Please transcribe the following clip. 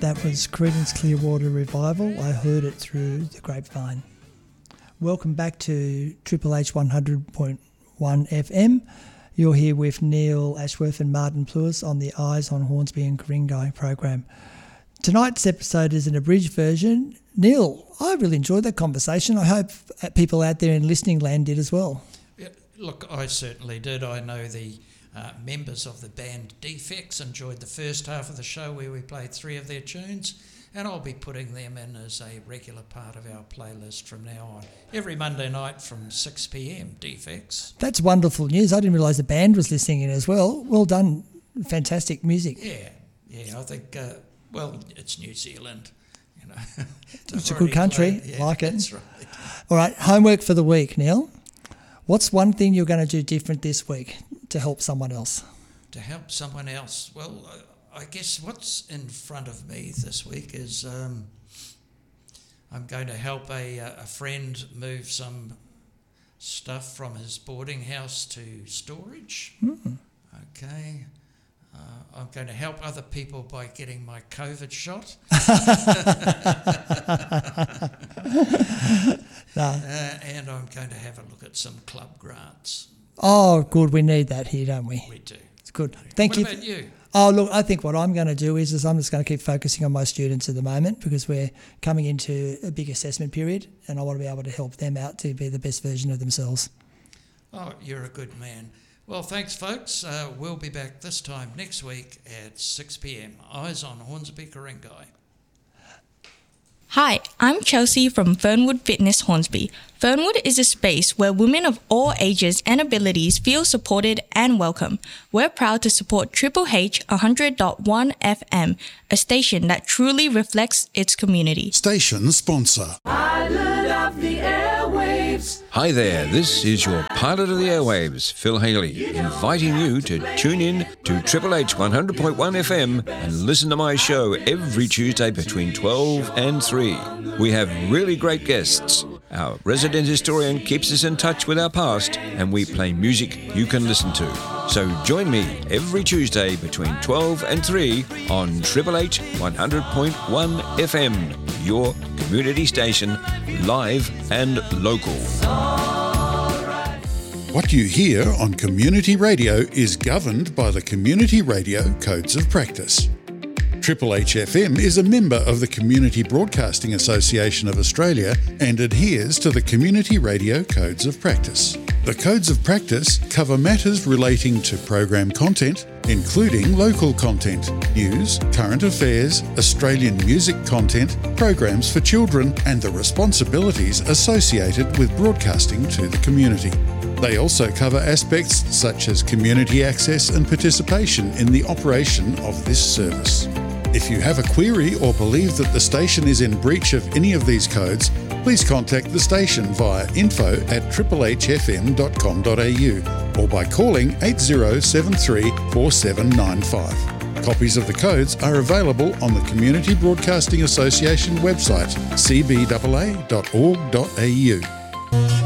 That was Creedence Clearwater Revival. I heard it through the grapevine. Welcome back to Triple H 100.1 FM. You're here with Neil Ashworth and Martin Plewis on the Eyes on Hornsby and Ku-ring-gai program. Tonight's episode is an abridged version. Neil, I really enjoyed that conversation. I hope people out there in listening land did as well. Yeah, look, I certainly did. I know the members of the band Defects enjoyed the first half of the show where we played 3 of their tunes, and I'll be putting them in as a regular part of our playlist from now on. Every Monday night from 6 p.m, Defects. That's wonderful news. I didn't realise the band was listening in as well. Well done. Fantastic music. Yeah, I think, it's New Zealand. You know, it's a good country. Like it. That's right. All right, homework for the week, Neil. What's one thing you're going to do different this week to help someone else? To help someone else? Well, I guess what's in front of me this week is I'm going to help a friend move some stuff from his boarding house to storage. Okay. I'm going to help other people by getting my COVID shot. And I'm going to have a look at some club grants. Oh, good. We need that here, don't we? We do. It's good. Thank you. What about you? Oh, look, I think what I'm going to do is I'm just going to keep focusing on my students at the moment because we're coming into a big assessment period and I want to be able to help them out to be the best version of themselves. Oh, you're a good man. Well, thanks, folks. We'll be back this time next week at 6 p.m. Eyes on Hornsby Ku-ring-gai. Hi, I'm Chelsea from Fernwood Fitness Hornsby. Fernwood is a space where women of all ages and abilities feel supported and welcome. We're proud to support Triple H 100.1 FM, a station that truly reflects its community. Station sponsor. Pilot of the airwaves. Hi there, this is your pilot of the airwaves, Phil Haley, inviting you to tune in to Triple H 100.1 FM and listen to my show every Tuesday between 12 and 3. We have really great guests. Our resident historian keeps us in touch with our past and we play music you can listen to. So join me every Tuesday between 12 and 3 on Triple H 100.1 FM, your community station, live and local. What you hear on community radio is governed by the Community Radio Codes of Practice. Triple H FM is a member of the Community Broadcasting Association of Australia and adheres to the Community Radio Codes of Practice. The Codes of Practice cover matters relating to program content, including local content, news, current affairs, Australian music content, programs for children, and the responsibilities associated with broadcasting to the community. They also cover aspects such as community access and participation in the operation of this service. If you have a query or believe that the station is in breach of any of these codes, please contact the station via info@triplehfm.com.au or by calling 8073 4795. Copies of the codes are available on the Community Broadcasting Association website, cbaa.org.au.